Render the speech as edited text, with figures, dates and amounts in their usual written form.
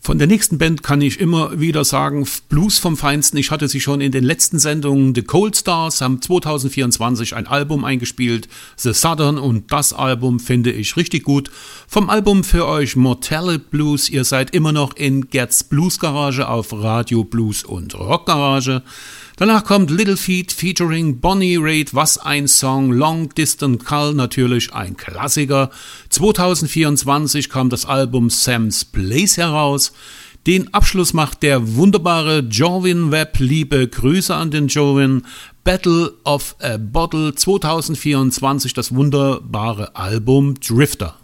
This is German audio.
Von der nächsten Band kann ich immer wieder sagen, Blues vom Feinsten. Ich hatte sie schon in den letzten Sendungen. The Cold Stars haben 2024 ein Album eingespielt, The Southern, und das Album finde ich richtig gut. Vom Album für euch Mortality Blues. Ihr seid immer noch in Gerds Blues Garage auf Radio Blues und Rock Garage. Danach kommt Little Feat featuring Bonnie Raitt, was ein Song, Long Distant Call, natürlich ein Klassiker. 2024 kam das Album Sam's Place heraus. Den Abschluss macht der wunderbare Jovin Webb, liebe Grüße an den Jovin. Battle of a Bottle 2024, das wunderbare Album Drifter.